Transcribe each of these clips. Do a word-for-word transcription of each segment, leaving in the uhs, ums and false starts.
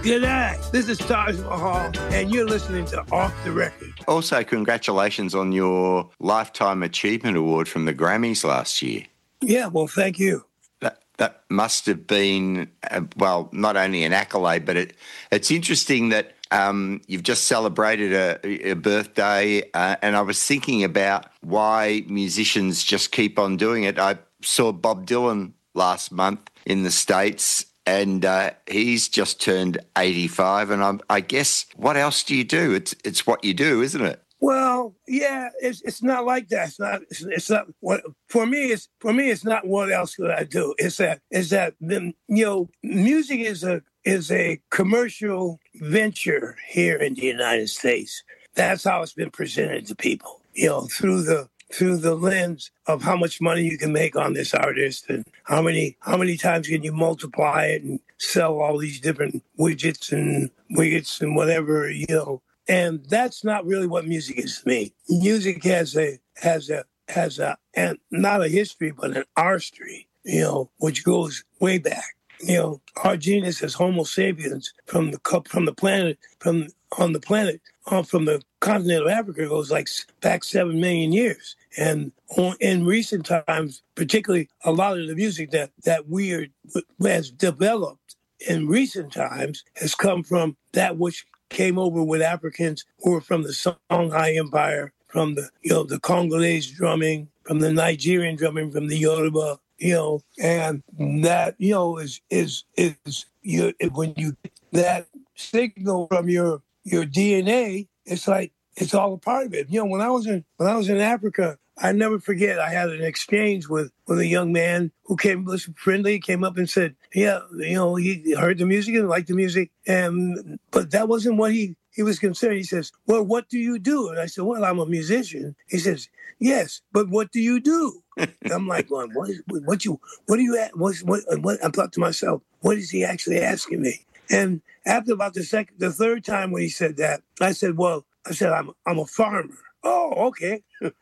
G'day, this is Taj Mahal, and you're listening to Off the Record. Also, congratulations on your Lifetime Achievement Award from the Grammys last year. Yeah, well, thank you. That that must have been, uh, well, not only an accolade, but it it's interesting that um, you've just celebrated a, a birthday, uh, and I was thinking about why musicians just keep on doing it. I saw Bob Dylan last month in the States, and uh, he's just turned eighty-five. And I'm, I guess, what else do you do? It's it's what you do, isn't it? Well, yeah, it's it's not like that. It's not. It's, it's not what for me. It's for me. It's not what else could I do. It's that. It's that. The, you know, music is a is a commercial venture here in the United States. That's how it's been presented to people. You know, through the through the lens of how much money you can make on this artist and how many how many times can you multiply it and sell all these different widgets and widgets and whatever, you know. And that's not really what music is to me. Music has a has a has a and not a history but an artistry, you know, which goes way back. You know, our genus as Homo sapiens from the from the planet from on the planet uh, from the continent of Africa goes like back seven million years. And on, in recent times, particularly a lot of the music that that we are has developed in recent times has come from that which came over with Africans who were from the Songhai Empire, from the you know the Congolese drumming, from the Nigerian drumming, from the Yoruba, you know, and that you know is is is you when you get that signal from your your D N A, it's like it's all a part of it. You know, when I was in when I was in Africa, I never forget. I had an exchange with, with a young man who came, was friendly, came up and said, "Yeah, you know, he heard the music and liked the music, and but that wasn't what he he was concerned." He says, "Well, what do you do?" And I said, "Well, I'm a musician." He says, "Yes, but what do you do?" I'm like, "Going, what? Is, what you? What do you? What? What? What?" I thought to myself, "What is he actually asking me?" And after about the second, the third time when he said that, I said, "Well, I said I'm I'm a farmer." Oh, okay.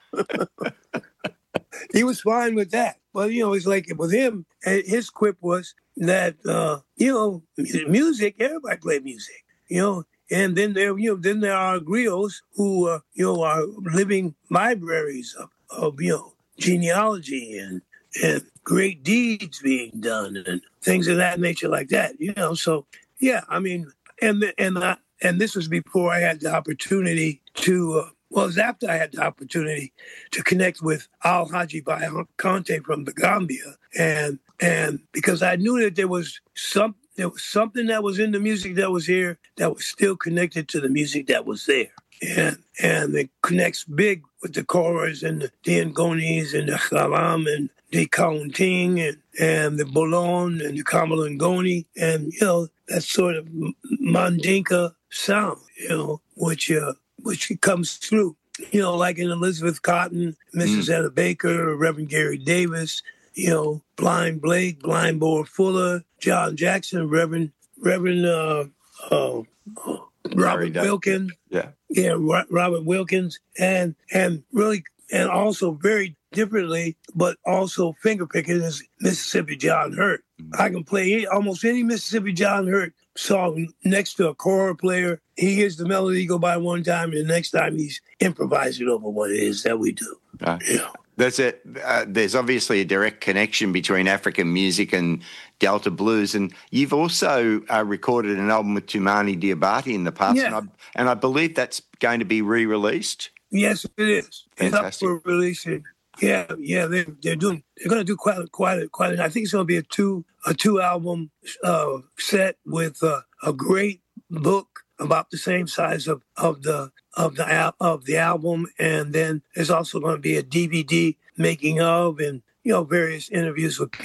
He was fine with that. But, you know, it's like with him, his quip was that, uh, you know, music, everybody play music, you know. And then there, you know, then there are griots who, uh, you know, are living libraries of, of, you know, genealogy and, and great deeds being done and things of that nature like that, you know. So, yeah, I mean, and, and, I, and this was before I had the opportunity to, uh, well, it was after I had the opportunity to connect with Al-Haji Conte from the Gambia. And and because I knew that there was some there was something that was in the music that was here that was still connected to the music that was there. And and it connects big with the chorus and the Ngonis and the Khalam and the Kaunting and, and the Bolon and the Kamalangoni and, you know, that sort of Mandinka sound, you know, which... Uh, which comes through, you know, like in Elizabeth Cotton, Missus Mm. Etta Baker, Reverend Gary Davis, you know, Blind Blake, Blind Boar Fuller, John Jackson, Reverend Reverend uh, uh, uh, Robert Wilkins, yeah, yeah, Ro- Robert Wilkins, and and really, and also very differently, but also fingerpicking is Mississippi John Hurt. Mm. I can play any, almost any Mississippi John Hurt song next to a choral player. He hears the melody go by one time, and the next time he's improvising over what it is that we do. Uh, you know? There's a uh, there's obviously a direct connection between African music and Delta blues, and you've also uh, recorded an album with Toumani Diabate in the past, yeah. and, I, and I believe that's going to be re-released. Yes, it is. Fantastic. It's up for releasing. Yeah, yeah, they're they're doing. They're going to do quite a, quite a, quite. A, I think it's going to be a two a two album uh, set with uh, a great book about the same size of, of the of the al- of the album, and then there's also going to be a D V D making of, and you know various interviews with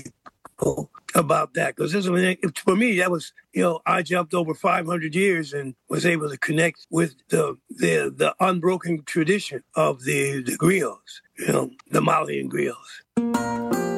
people about that. Because for me, that was you know I jumped over five hundred years and was able to connect with the the the unbroken tradition of the the griots, you know, the Malian griots.